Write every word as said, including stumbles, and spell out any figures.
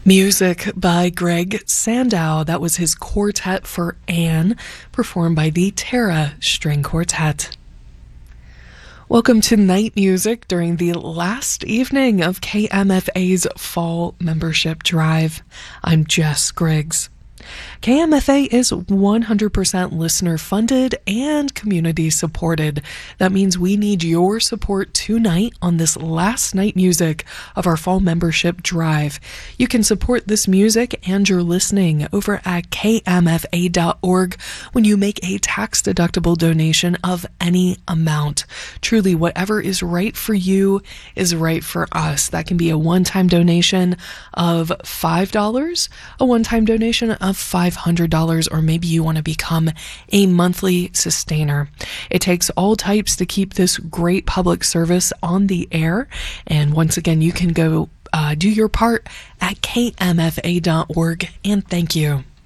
Music by Greg Sandow. That was his quartet for Anne, performed by the Terra String Quartet. Welcome to Night Music during the last evening of K M F A's Fall Membership Drive. I'm Jess Griggs. K M F A is one hundred percent listener funded and community supported. That means we need your support tonight on this last night music of our fall membership drive. You can support this music and your listening over at K M F A dot org when you make a tax-deductible donation of any amount. Truly, whatever is right for you is right for us. That can be a one-time donation of five dollars, a one-time donation of five hundred dollars, or maybe you want to become a monthly sustainer. It takes all types to keep this great public service on the air. And once again, you can go uh, do your part at K M F A dot org, and thank you.